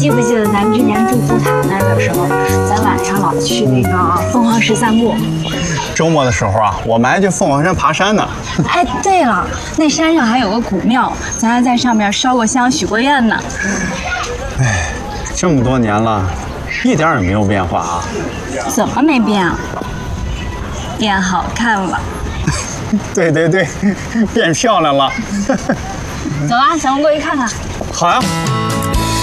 记不记得咱们之前住富塔那儿的时候，咱晚上老去那个凤凰石散步？ 周末的时候啊，我们还去凤凰山爬山呢。 哎，对了，那山上还有个古庙，咱还在上面烧过香、许过愿呢。 哎，这么多年了，一点也没有变化啊。 怎么没变啊？变好看了。 对对对，变漂亮了。 走啦，咱们过去看看。 好呀。